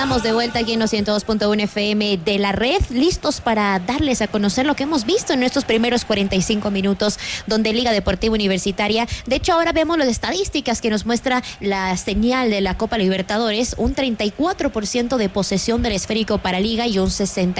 Estamos de vuelta aquí en los 102.1 FM de la red, listos para darles a conocer lo que hemos visto en estos primeros 45 minutos, donde Liga Deportiva Universitaria, de hecho ahora vemos las estadísticas que nos muestra la señal de la Copa Libertadores, un 34% de posesión del esférico para Liga y un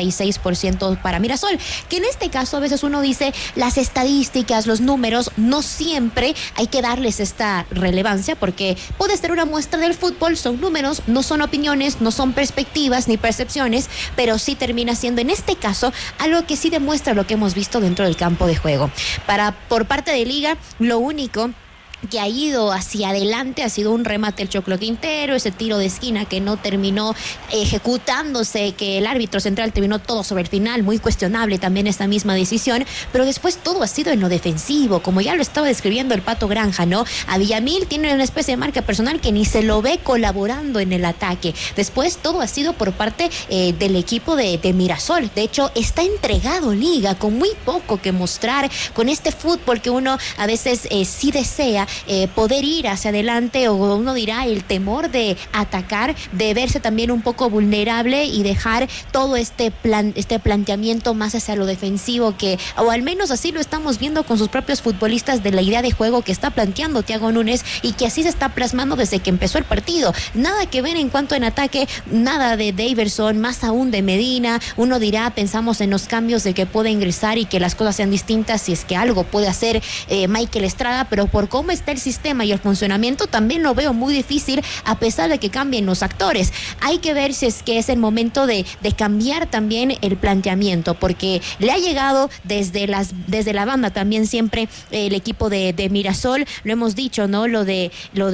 66% para Mirasol, que en este caso a veces uno dice, las estadísticas, los números, no siempre hay que darles esta relevancia, porque puede ser una muestra del fútbol, son números, no son opiniones, no son perspectivas ni percepciones, pero sí termina siendo en este caso algo que sí demuestra lo que hemos visto dentro del campo de juego. Por parte de Liga, lo único que ha ido hacia adelante ha sido un remate del Choclo Quintero, ese tiro de esquina que no terminó ejecutándose, que el árbitro central terminó todo sobre el final, muy cuestionable también esta misma decisión, pero después todo ha sido en lo defensivo, como ya lo estaba describiendo el Pato Granja, ¿no? A Villamil tiene una especie de marca personal que ni se lo ve colaborando en el ataque. Después todo ha sido por parte del equipo de Mirasol. De hecho, está entregado Liga, con muy poco que mostrar, con este fútbol que uno a veces sí desea, poder ir hacia adelante, o uno dirá el temor de atacar, de verse también un poco vulnerable y dejar todo este planteamiento más hacia lo defensivo, que o al menos así lo estamos viendo con sus propios futbolistas, de la idea de juego que está planteando Thiago Núñez y que así se está plasmando desde que empezó el partido. Nada que ver en cuanto en ataque, nada de Daverson, más aún de Medina. Uno dirá, pensamos en los cambios de que puede ingresar y que las cosas sean distintas, si es que algo puede hacer Michael Estrada, pero por cómo está el sistema y el funcionamiento también lo veo muy difícil, a pesar de que cambien los actores. Hay que ver si es que es el momento de cambiar también el planteamiento, porque le ha llegado desde la banda también siempre el equipo de Mirasol, lo hemos dicho, ¿no? Lo de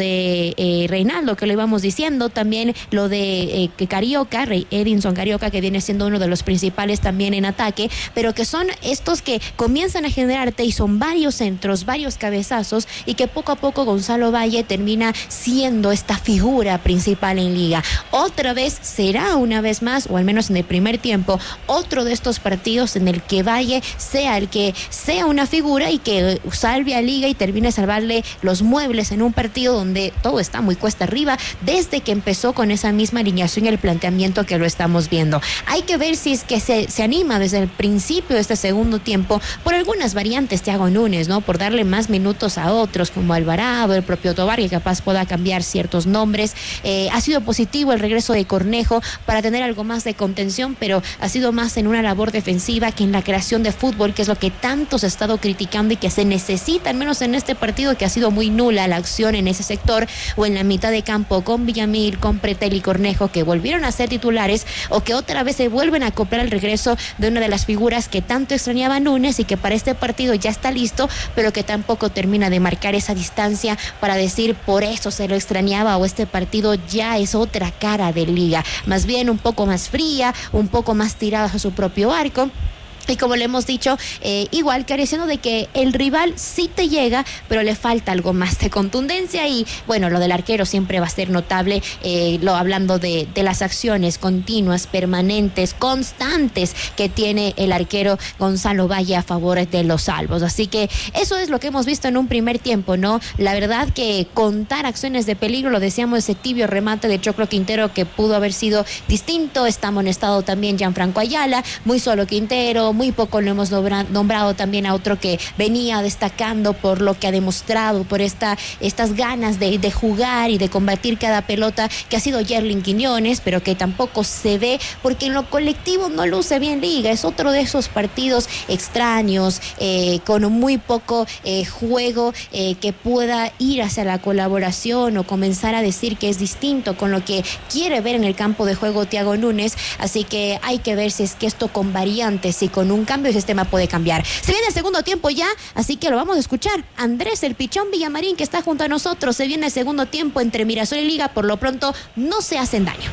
Reinaldo, que lo íbamos diciendo, también lo de Carioca, Edinson Carioca, que viene siendo uno de los principales también en ataque, pero que son estos que comienzan a generarte y son varios centros, varios cabezazos, y que poco a poco Gonzalo Valle termina siendo esta figura principal en Liga. Otra vez será una vez más, o al menos en el primer tiempo, otro de estos partidos en el que Valle sea el que sea una figura y que salve a Liga y termine a salvarle los muebles en un partido donde todo está muy cuesta arriba desde que empezó con esa misma alineación y el planteamiento que lo estamos viendo. Hay que ver si es que se anima desde el principio de este segundo tiempo por algunas variantes Thiago Núñez, ¿no? Por darle más minutos a otros como Alvarado, el propio Tobar, que capaz pueda cambiar ciertos nombres. Ha sido positivo el regreso de Cornejo para tener algo más de contención, pero ha sido más en una labor defensiva que en la creación de fútbol, que es lo que tanto se ha estado criticando y que se necesita, al menos en este partido, que ha sido muy nula la acción en ese sector o en la mitad de campo, con Villamil, con Pretel y Cornejo, que volvieron a ser titulares o que otra vez se vuelven a acoplar el regreso de una de las figuras que tanto extrañaba Núñez y que para este partido ya está listo, pero que tampoco termina de marcar esa distancia para decir por eso se lo extrañaba, o este partido ya es otra cara de Liga, más bien un poco más fría, un poco más tirada a su propio arco. Y como le hemos dicho, igual careciendo de que el rival sí te llega, pero le falta algo más de contundencia. Y bueno, lo del arquero siempre va a ser notable, hablando de las acciones continuas, permanentes, constantes que tiene el arquero Gonzalo Valle a favor de los salvos. Así que eso es lo que hemos visto en un primer tiempo, ¿no? La verdad que contar acciones de peligro, lo decíamos, ese tibio remate de Choclo Quintero que pudo haber sido distinto. Está amonestado también Gianfranco Ayala, muy solo Quintero, muy poco lo hemos nombrado también a otro que venía destacando por lo que ha demostrado, por estas ganas de jugar y de combatir cada pelota, que ha sido Yerlin Quiñones, pero que tampoco se ve porque en lo colectivo no luce bien Liga. Es otro de esos partidos extraños, con muy poco juego, que pueda ir hacia la colaboración o comenzar a decir que es distinto con lo que quiere ver en el campo de juego Thiago Núñez. Así que hay que ver si es que esto con variantes y con un cambio de sistema puede cambiar. Se viene el segundo tiempo ya, así que lo vamos a escuchar. Andrés el Pichón Villamarín, que está junto a nosotros. Se viene el segundo tiempo entre Mirasol y Liga. Por lo pronto no se hacen daño.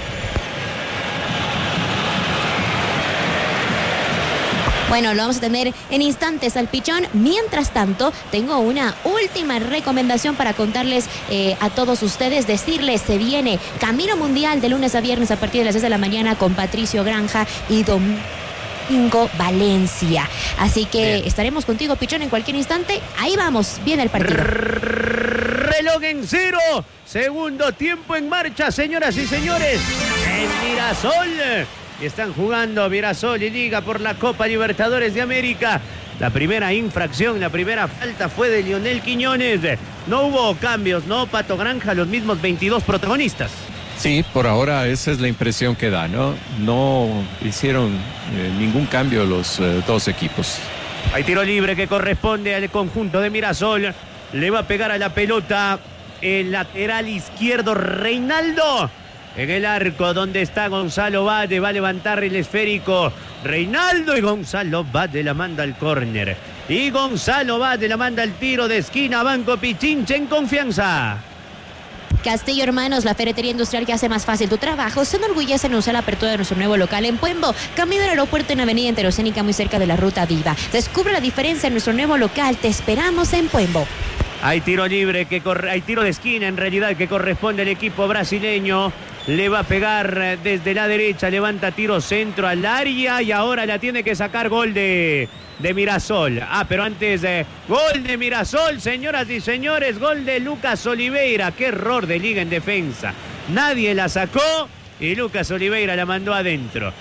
Bueno, lo vamos a tener en instantes al Pichón. Mientras tanto, tengo una última recomendación para contarles a todos ustedes, decirles, se viene Camino Mundial de lunes a viernes a partir de las 6 de la mañana con Patricio Granja y Domingo Valencia. Así que bien, estaremos contigo, Pichón, en cualquier instante. Ahí vamos, viene el partido. Reloj en cero, segundo tiempo en marcha, señoras y señores. en Mirasol. Y están jugando Mirasol y Liga por la Copa Libertadores de América. La primera infracción, la primera falta fue de Lionel Quiñones. No hubo cambios, ¿no, Pato Granja? Los mismos 22 protagonistas. Sí, por ahora esa es la impresión que da, ¿no? No hicieron ningún cambio los dos equipos. Hay tiro libre que corresponde al conjunto de Mirasol. Le va a pegar a la pelota el lateral izquierdo Reinaldo. En el arco donde está Gonzalo Bade, va a levantar el esférico Reinaldo y Gonzalo Bade la manda al córner. Y Gonzalo Bade la manda al tiro de esquina. Banco Pichincha en confianza. Castillo Hermanos, la ferretería industrial que hace más fácil tu trabajo, se enorgullece en anunciar la apertura de nuestro nuevo local en Puembo, camino del aeropuerto en Avenida Interocénica, muy cerca de la Ruta Viva. Descubre la diferencia en nuestro nuevo local. Te esperamos en Puembo. Hay tiro libre, hay tiro de esquina en realidad que corresponde al equipo brasileño. Le va a pegar desde la derecha, levanta tiro centro al área y ahora la tiene que sacar. Gol de Mirasol. Pero antes, gol de Mirasol, señoras y señores, gol de Lucas Oliveira. Qué error de Liga en defensa. Nadie la sacó y Lucas Oliveira la mandó adentro.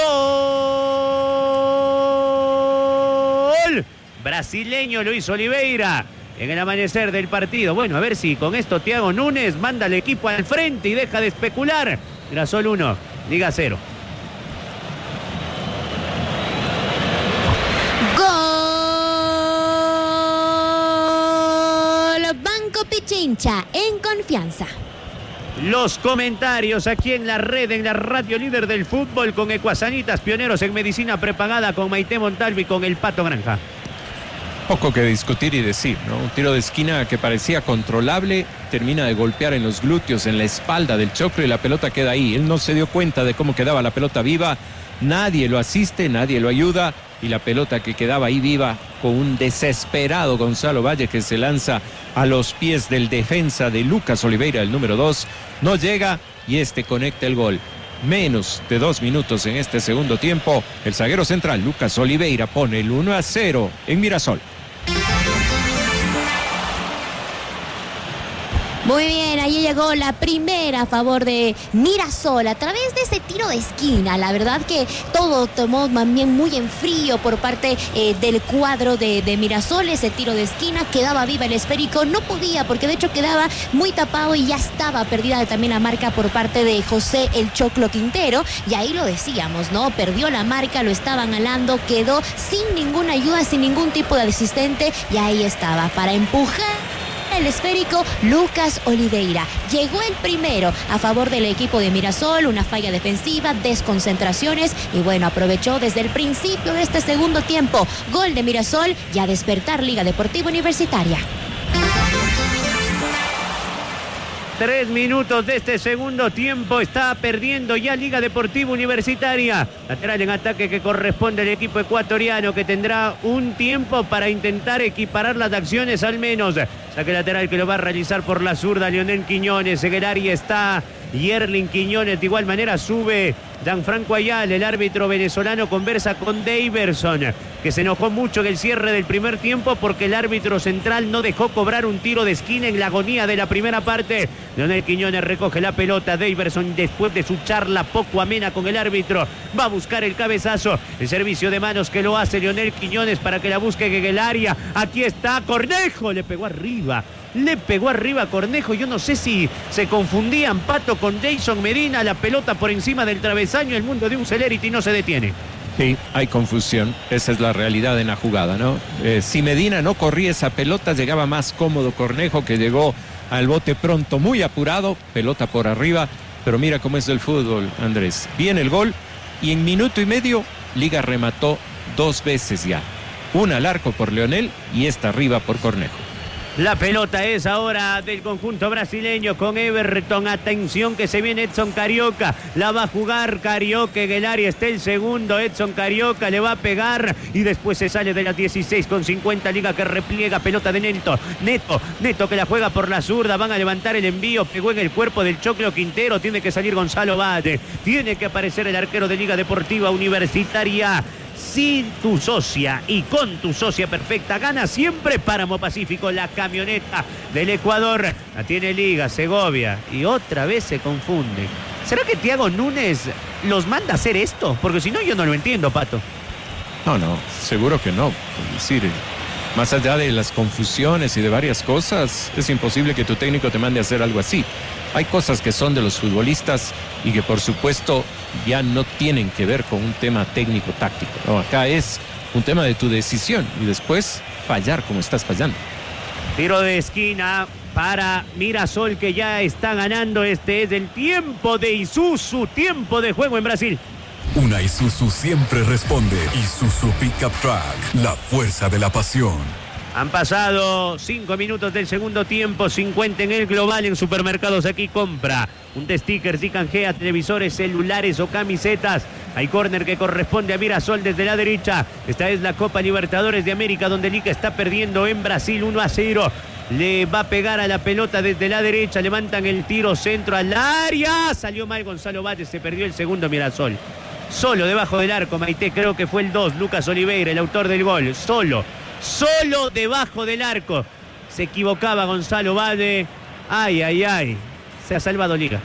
¡Gol! Brasileño lo hizo Oliveira en el amanecer del partido. Bueno, a ver si con esto Thiago Núñez manda al equipo al frente y deja de especular. Mirasol 1, Liga 0. Banco Pichincha en confianza. Los comentarios aquí en la red, en la radio líder del fútbol, con Ecuasanitas, pioneros en medicina prepagada, con Maite Montalvo y con el Pato Granja. Poco que discutir y decir, ¿no? Un tiro de esquina que parecía controlable, termina de golpear en los glúteos, en la espalda del Choclo y la pelota queda ahí. Él no se dio cuenta de cómo quedaba la pelota viva, nadie lo asiste, nadie lo ayuda y la pelota que quedaba ahí viva con un desesperado Gonzalo Valle que se lanza a los pies del defensa de Lucas Oliveira, el número 2, no llega y este conecta el gol. Menos de 2 minutos en este segundo tiempo, el zaguero central Lucas Oliveira pone el 1-0 en Mirasol. Muy bien, ahí llegó la primera a favor de Mirasol a través de ese tiro de esquina. La verdad que todo tomó también muy en frío por parte del cuadro de Mirasol. Ese tiro de esquina, quedaba viva el esférico, no podía porque de hecho quedaba muy tapado y ya estaba perdida también la marca por parte de José el Choclo Quintero. Y ahí lo decíamos, ¿no? Perdió la marca, lo estaban alando, quedó sin ninguna ayuda, sin ningún tipo de asistente y ahí estaba para empujar el esférico Lucas Oliveira. Llegó el primero a favor del equipo de Mirasol, una falla defensiva, desconcentraciones y bueno, aprovechó desde el principio de este segundo tiempo. Gol de Mirasol y a despertar Liga Deportiva Universitaria. 3 minutos de este segundo tiempo, está perdiendo ya Liga Deportiva Universitaria. Lateral en ataque que corresponde al equipo ecuatoriano, que tendrá un tiempo para intentar equiparar las acciones al menos. Saque lateral que lo va a realizar por la zurda Lionel Quiñones. En el área está Yerlin Quiñones, de igual manera sube Gianfranco Ayala. El árbitro venezolano conversa con Daverson, que se enojó mucho en el cierre del primer tiempo porque el árbitro central no dejó cobrar un tiro de esquina en la agonía de la primera parte. Lionel Quiñones recoge la pelota. Daverson, después de su charla poco amena con el árbitro, va a buscar el cabezazo. El servicio de manos que lo hace Lionel Quiñones para que la busque en el área. Aquí está Cornejo, le pegó arriba Cornejo. Yo no sé si se confundían, Pato, con Jason Medina. La pelota por encima del travesaño. El mundo de un Celerity no se detiene. Sí, hay confusión. Esa es la realidad en la jugada, ¿no? Si Medina no corría esa pelota, llegaba más cómodo Cornejo, que llegó al bote pronto, muy apurado, pelota por arriba. Pero mira cómo es el fútbol, Andrés. Viene el gol y en minuto y medio Liga remató 2 veces ya. Una al arco por Leonel y esta arriba por Cornejo. La pelota es ahora del conjunto brasileño con Everton. Atención que se viene Edson Carioca. La va a jugar Carioca en el área. Está el segundo. Edson Carioca le va a pegar y después se sale de las 16 con 50. Liga que repliega. Pelota de Neto que la juega por la zurda. Van a levantar el envío. Pegó en el cuerpo del Choclo Quintero. Tiene que salir Gonzalo Bade. Tiene que aparecer el arquero de Liga Deportiva Universitaria. Sin tu socia y con tu socia perfecta, gana siempre Páramo Pacífico, la camioneta del Ecuador. La tiene Liga, Segovia y otra vez se confunde. ¿Será que Thiago Núñez los manda a hacer esto? Porque si no, yo no lo entiendo, Pato. No, seguro que no. Es decir, más allá de las confusiones y de varias cosas, es imposible que tu técnico te mande a hacer algo así. Hay cosas que son de los futbolistas y que por supuesto ya no tienen que ver con un tema técnico-táctico. No, acá es un tema de tu decisión y después fallar como estás fallando. Tiro de esquina para Mirasol, que ya está ganando. Este es el tiempo de Isuzu, tiempo de juego en Brasil. Una Isuzu siempre responde. Isuzu Pickup Truck, la fuerza de la pasión. Han pasado 5 minutos del segundo tiempo, 50 en el global. En Supermercados Aquí compra un de stickers y canjea televisores, celulares o camisetas. Hay córner que corresponde a Mirasol desde la derecha. Esta es la Copa Libertadores de América, donde Liga está perdiendo en Brasil 1-0. Le va a pegar a la pelota desde la derecha. Levantan el tiro, centro al área. Salió mal Gonzalo Báez, se perdió el segundo Mirasol. Solo debajo del arco, Maite, creo que fue el 2, Lucas Oliveira, el autor del gol. Solo debajo del arco. Se equivocaba Gonzalo Báez. Ay. Se ha salvado Liga.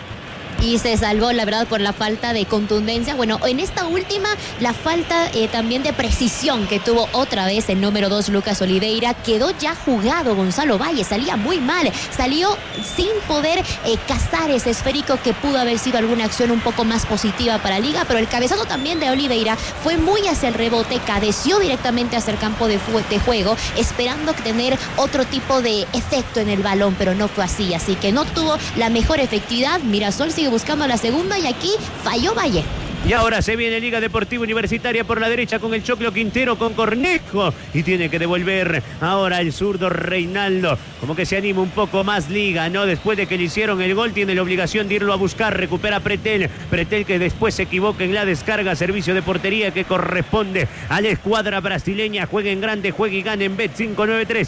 Y se salvó, la verdad, por la falta de contundencia. Bueno, en esta última, la falta también de precisión que tuvo otra vez el número 2, Lucas Oliveira. Quedó ya jugado Gonzalo Báez, salía muy mal. Salió sin poder cazar ese esférico que pudo haber sido alguna acción un poco más positiva para Liga. Pero el cabezazo también de Oliveira fue muy hacia el rebote, cabeció directamente hacia el campo de juego, esperando tener otro tipo de efecto en el balón, pero no fue así. Así que no tuvo la mejor efectividad. Mirasol sigue buscando la segunda y aquí falló Valle. Y ahora se viene Liga Deportiva Universitaria por la derecha con el Choclo Quintero, con Cornejo. Y tiene que devolver ahora el zurdo Reinaldo. Como que se anima un poco más Liga, ¿no? Después de que le hicieron el gol, tiene la obligación de irlo a buscar. Recupera Pretel. Pretel que después se equivoca en la descarga. Servicio de portería que corresponde a la escuadra brasileña. Juega en grande, juega y gana en Bet593.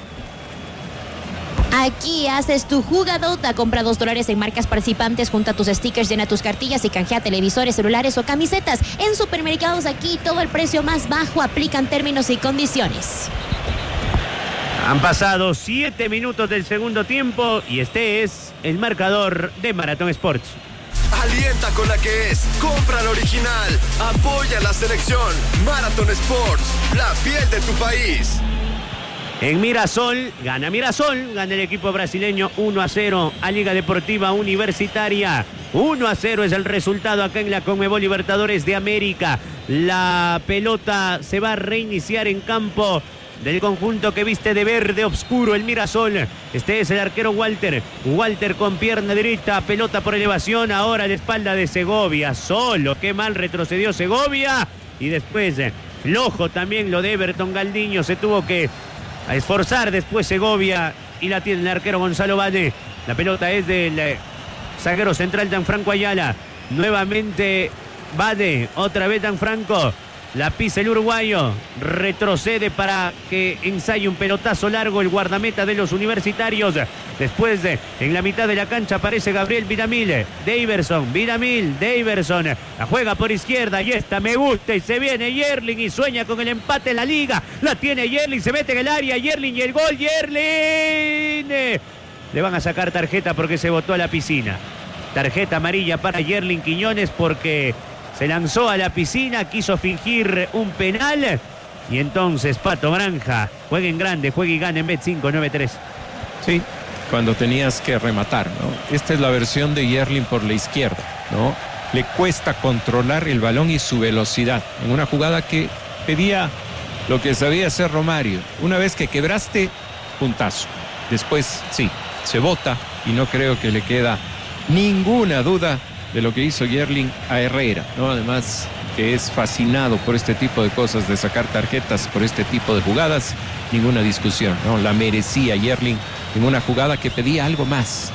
Aquí haces tu jugadota, compra $2 en marcas participantes, junta tus stickers, llena tus cartillas y canjea televisores, celulares o camisetas. En Supermercados Aquí todo el precio más bajo, aplican términos y condiciones. Han pasado 7 minutos del segundo tiempo y este es el marcador de Maratón Sports. Alienta con la que es, compra la original, apoya la selección. Maratón Sports, la piel de tu país. En Mirasol, gana el equipo brasileño 1-0 a Liga Deportiva Universitaria. 1-0 es el resultado acá en la Conmebol Libertadores de América. La pelota se va a reiniciar en campo del conjunto que viste de verde oscuro, el Mirasol. Este es el arquero Walter con pierna derecha, pelota por elevación, ahora a la espalda de Segovia. Solo, qué mal retrocedió Segovia. Y después, flojo también lo de Everton Galdiño, se tuvo que a esforzar después Segovia y la tiene el arquero Gonzalo Báez. La pelota es del zaguero central Gianfranco Ayala. Nuevamente Báez, otra vez Gianfranco. La pisa el uruguayo, retrocede para que ensaye un pelotazo largo el guardameta de los universitarios. Después, en la mitad de la cancha aparece Gabriel Vidamil. Daverson, la juega por izquierda y esta me gusta y se viene Yerling y sueña con el empate en la Liga. La tiene Yerling, se mete en el área, Yerling y el gol, Yerling. Le van a sacar tarjeta porque se botó a la piscina. Tarjeta amarilla para Yerling Quiñones porque se lanzó a la piscina, quiso fingir un penal. Y entonces Pato Granja juega en grande, juega y gana en Bet593. Sí, cuando tenías que rematar, ¿no? Esta es la versión de Yerling por la izquierda, ¿no? Le cuesta controlar el balón y su velocidad en una jugada que pedía lo que sabía hacer Romario. Una vez que quebraste, puntazo. Después, sí, se bota y no creo que le queda ninguna duda de lo que hizo Yerling a Herrera, ¿no? Además que es fascinado por este tipo de cosas, de sacar tarjetas por este tipo de jugadas, ninguna discusión, ¿no? La merecía Yerling en una jugada que pedía algo más.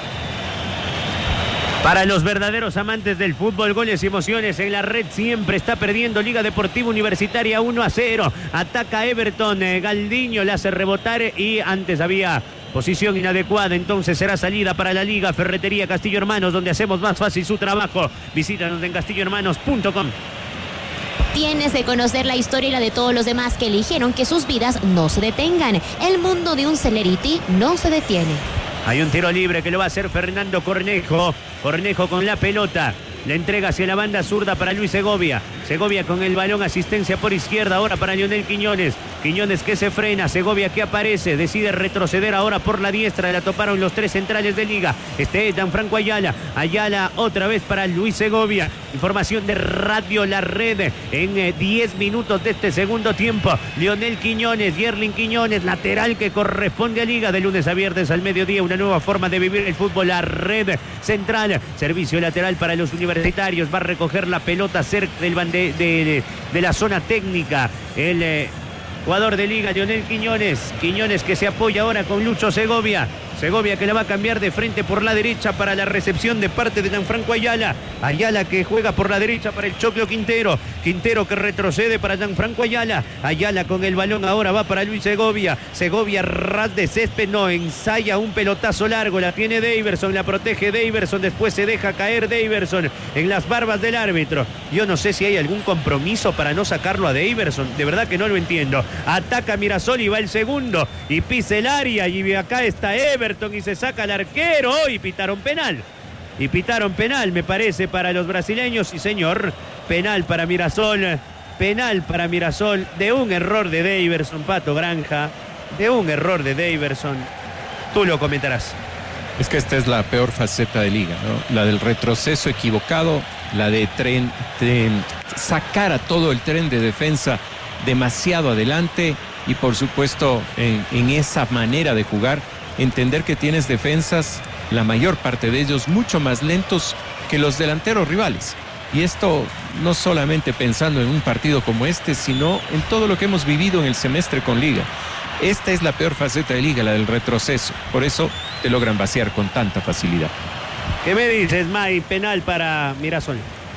Para los verdaderos amantes del fútbol, goles y emociones en la red siempre está perdiendo Liga Deportiva Universitaria 1-0. Ataca Everton, Galdiño le hace rebotar y antes había posición inadecuada, entonces será salida para la Liga. Ferretería Castillo Hermanos, donde hacemos más fácil su trabajo. Visítanos en castillohermanos.com. Tienes que conocer la historia y la de todos los demás que eligieron que sus vidas no se detengan. El mundo de un Celerity no se detiene. Hay un tiro libre que lo va a hacer Fernando Cornejo. Cornejo con la pelota. La entrega hacia la banda zurda para Luis Segovia. Segovia con el balón, asistencia por izquierda ahora para Lionel Quiñones. Quiñones que se frena, Segovia que aparece, decide retroceder ahora por la diestra. La toparon los tres centrales de Liga. Gianfranco Ayala. Ayala otra vez para Luis Segovia. Información de Radio La Red en 10 minutos de este segundo tiempo. Lionel Quiñones, Yerlin Quiñones, lateral que corresponde a Liga. De lunes a viernes al mediodía, una nueva forma de vivir el fútbol. La Red central, servicio lateral para los universitarios. Va a recoger la pelota cerca de la zona técnica. El jugador de Liga, Lionel Quiñones. Quiñones que se apoya ahora con Lucho Segovia. Segovia que la va a cambiar de frente por la derecha para la recepción de parte de Gianfranco Ayala. Ayala que juega por la derecha para el Choclo Quintero. Quintero que retrocede para Gianfranco Ayala. Ayala con el balón ahora va para Luis Segovia. Segovia ras de césped, no, ensaya un pelotazo largo. La tiene Daverson, la protege Daverson. Después se deja caer Daverson en las barbas del árbitro. Yo no sé si hay algún compromiso para no sacarlo a Daverson. De verdad que no lo entiendo. Ataca Mirasol y va el segundo. Y pisa el área y acá está Everton y se saca al arquero y pitaron penal. Y pitaron penal, me parece, para los brasileños. Sí, señor. Penal para Mirasol. Penal para Mirasol. De un error de Daverson, Pato Granja. De un error de Daverson. Tú lo comentarás. Es que esta es la peor faceta de Liga, ¿no? La del retroceso equivocado, la de sacar a todo el tren de defensa demasiado adelante y por supuesto en esa manera de jugar, entender que tienes defensas, la mayor parte de ellos mucho más lentos que los delanteros rivales. Y esto no solamente pensando en un partido como este, sino en todo lo que hemos vivido en el semestre con Liga. Esta es la peor faceta de Liga, la del retroceso. Por eso te logran vaciar con tanta facilidad. ¿Qué me dices, May? Penal para Mirasol.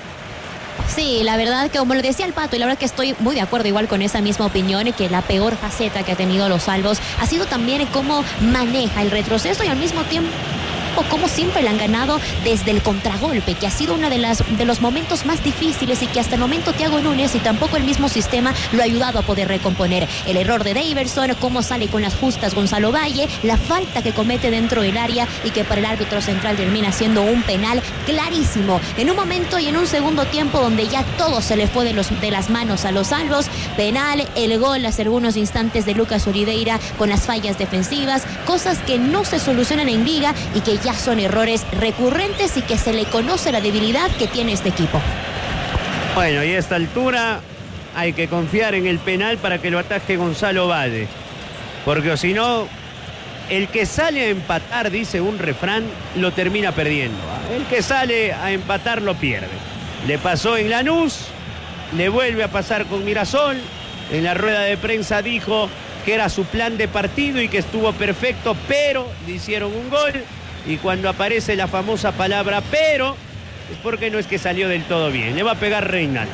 Sí, la verdad que como lo decía el Pato, y la verdad que estoy muy de acuerdo igual con esa misma opinión, que la peor faceta que ha tenido los Salvos ha sido también cómo maneja el retroceso y al mismo tiempo como siempre le han ganado desde el contragolpe, que ha sido uno de los momentos más difíciles y que hasta el momento Thiago Núñez y tampoco el mismo sistema lo ha ayudado a poder recomponer. El error de Daverson, cómo sale con las justas Gonzalo Valle, la falta que comete dentro del área y que para el árbitro central termina siendo un penal clarísimo. En un momento y en un segundo tiempo donde ya todo se le fue de las manos a los Salvos, penal, el gol hace algunos instantes de Lucas Oliveira con las fallas defensivas, cosas que no se solucionan en Liga y que ya son errores recurrentes y que se le conoce la debilidad que tiene este equipo. Bueno, y a esta altura hay que confiar en el penal para que lo ataje Gonzalo Valle, porque si no, el que sale a empatar, dice un refrán, lo termina perdiendo. El que sale a empatar lo pierde. Le pasó en Lanús, le vuelve a pasar con Mirasol. En la rueda de prensa dijo que era su plan de partido y que estuvo perfecto, pero le hicieron un gol. Y cuando aparece la famosa palabra pero, es porque no es que salió del todo bien. Le va a pegar Reinaldo.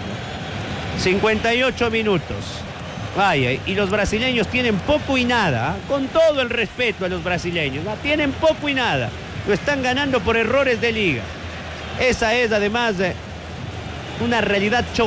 58 minutos. Vaya, y los brasileños tienen poco y nada, con todo el respeto a los brasileños, ¿no? Tienen poco y nada. Lo están ganando por errores de Liga. Esa es además una realidad